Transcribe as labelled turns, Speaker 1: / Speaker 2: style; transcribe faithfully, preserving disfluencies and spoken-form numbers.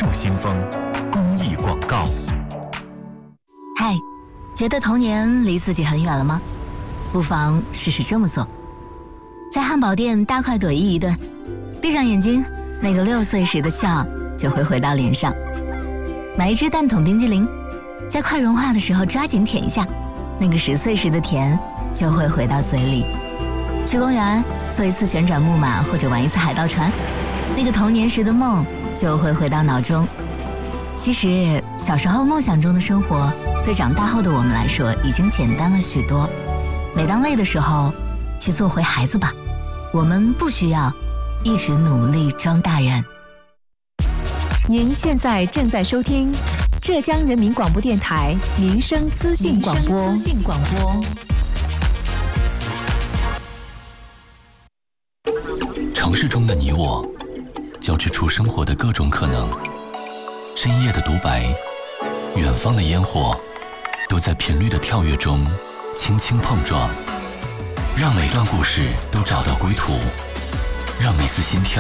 Speaker 1: 树新风公益广告。
Speaker 2: 嗨，觉得童年离自己很远了吗？不妨试试这么做，在汉堡店大快朵颐一顿，闭上眼睛，那个六岁时的笑就会回到脸上。买一只蛋筒冰激凌，在快融化的时候抓紧舔一下，那个十岁时的甜就会回到嘴里。去公园做一次旋转木马或者玩一次海盗船，那个童年时的梦就会回到脑中。其实小时候梦想中的生活对长大后的我们来说已经简单了许多。每当累的时候，去做回孩子吧，我们不需要一直努力装大人。
Speaker 3: 您现在正在收听浙江人民广播电台民生资讯广播。
Speaker 2: 资讯广播。
Speaker 4: 城市中的你我，交织出生活的各种可能。深夜的独白，远方的烟火，都在频率的跳跃中轻轻碰撞，让每段故事都找到归途，让每次心跳